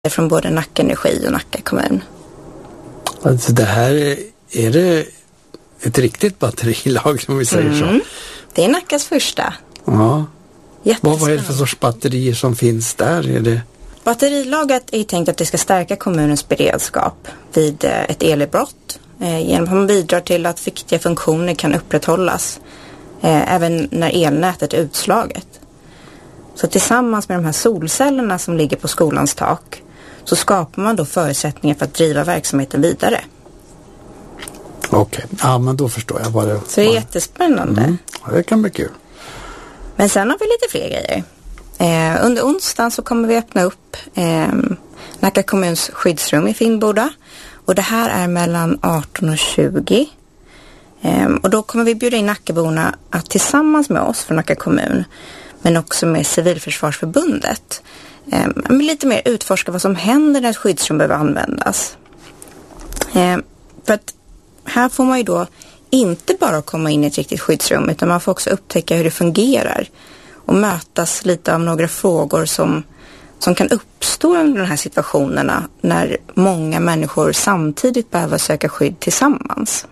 från både Nacka Energi och Nacka kommun. Alltså det här är det ett riktigt batterilag som vi säger så? Det är Nackas första. Ja. Vad är det för sorts batterier som finns där? Är det... Batterilaget är tänkt att det ska stärka kommunens beredskap vid ett elbrott genom att man bidrar till att viktiga funktioner kan upprätthållas även när elnätet är utslaget. Så tillsammans med de här solcellerna som ligger på skolans tak så skapar man då förutsättningar för att driva verksamheten vidare. Okej, ja men då förstår jag vad det... Så det är jättespännande. Ja, det kan bli kul. Men sen har vi lite fler grejer. Under onsdagen så kommer vi öppna upp Nacka kommuns skyddsrum i Finnboda. Och det här är mellan 18 och 20. Och då kommer vi bjuda in Nackaborna att tillsammans med oss från Nacka kommun, men också med Civilförsvarsförbundet, lite mer utforska vad som händer när ett skyddsrum behöver användas. För att här får man ju då inte bara komma in i ett riktigt skyddsrum, utan man får också upptäcka hur det fungerar och mötas lite av några frågor som kan uppstå under de här situationerna när många människor samtidigt behöver söka skydd tillsammans.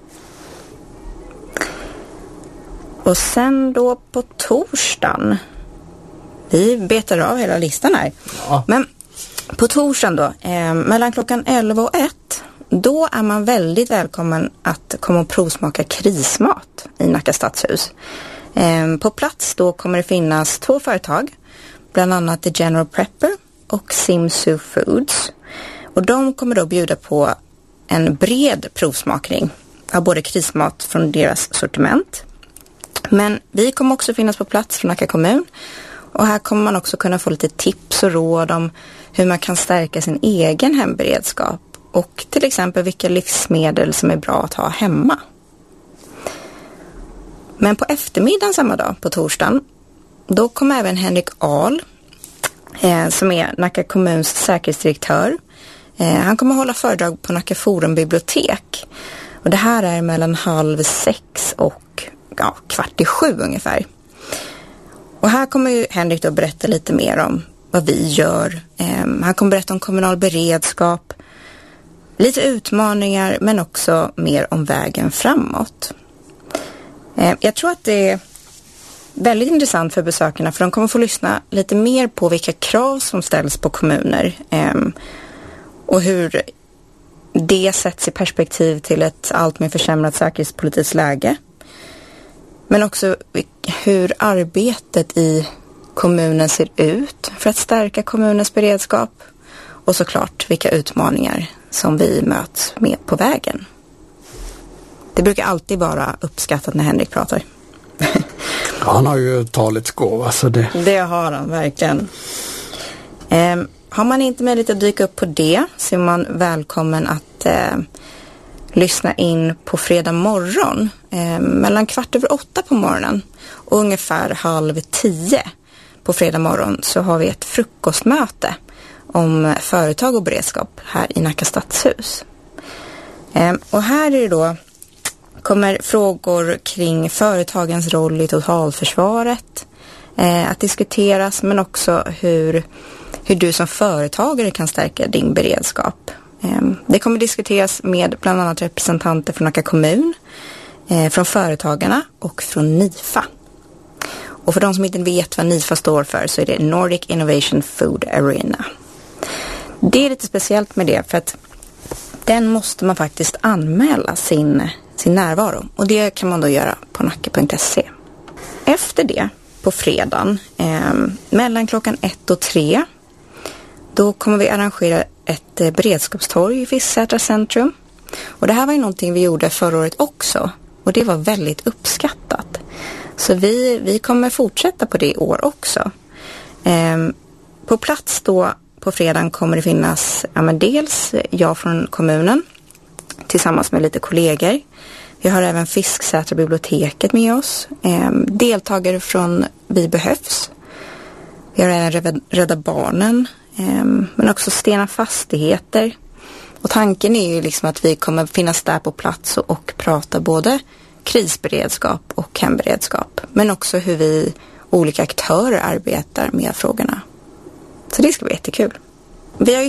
Och sen då på torsdagen, vi betar av hela listan här, men på torsdagen då, mellan klockan 11 och 1, då är man väldigt välkommen att komma och provsmaka krismat i Nacka stadshus. På plats då kommer det finnas 2 företag, bland annat The General Prepper och Simsu Foods. Och de kommer då bjuda på en bred provsmakning av både krismat från deras sortiment. Men vi kommer också finnas på plats från Nacka kommun. Och här kommer man också kunna få lite tips och råd om hur man kan stärka sin egen hemberedskap. Och till exempel vilka livsmedel som är bra att ha hemma. Men på eftermiddagen samma dag, på torsdagen, då kommer även Henrik Ahl, som är Nacka kommuns säkerhetsdirektör. Han kommer hålla föredrag på Nacka Forum bibliotek. Och det här är mellan 5:30 och 6:15 ungefär. Och här kommer ju Henrik då berätta lite mer om vad vi gör. Han kommer berätta om kommunal beredskap, lite utmaningar, men också mer om vägen framåt. Jag tror att det är väldigt intressant för besökarna, för de kommer få lyssna lite mer på vilka krav som ställs på kommuner och hur det sätts i perspektiv till ett allt mer försämrat säkerhetspolitiskt läge. Men också hur arbetet i kommunen ser ut för att stärka kommunens beredskap. Och såklart vilka utmaningar som vi möts med på vägen. Det brukar alltid vara uppskattat när Henrik pratar. Ja, han har ju talets gåva. Så det har han verkligen. Har man inte möjlighet att dyka upp på det, så är man välkommen att lyssna in på fredag morgon. Mellan 7:15 på morgonen och ungefär 9:30 på fredag morgon så har vi ett frukostmöte om företag och beredskap här i Nacka stadshus. Och här är det då, kommer frågor kring företagens roll i totalförsvaret att diskuteras, men också hur du som företagare kan stärka din beredskap. Det kommer diskuteras med bland annat representanter från Nacka kommun, från företagarna och från NIFA. Och för de som inte vet vad NIFA står för, så är det Nordic Innovation Food Arena. Det är lite speciellt med det, för att den måste man faktiskt anmäla sin närvaro. Och det kan man då göra på nacka.se. Efter det, på fredagen, mellan klockan 1 och 3, då kommer vi arrangera ett beredskapstorg i Fisksätra centrum. Och det här var ju någonting vi gjorde förra året också. Och det var väldigt uppskattat. Så vi kommer fortsätta på det i år också. På plats då på fredagen kommer det finnas dels jag från kommunen tillsammans med lite kollegor. Vi har även Fisksätra biblioteket med oss. Deltagare från Vi behövs. Vi har även Rädda Barnen. Men också Stena Fastigheter. Och tanken är ju liksom att vi kommer finnas där på plats och prata både krisberedskap och hemberedskap. Men också hur vi olika aktörer arbetar med frågorna. Så det ska bli jättekul. Vi har ju